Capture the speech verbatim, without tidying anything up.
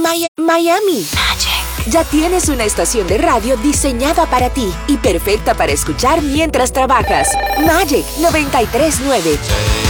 Mi- Miami. Ya tienes una estación de radio diseñada para ti y perfecta para escuchar mientras trabajas. Magic noventa y tres punto nueve.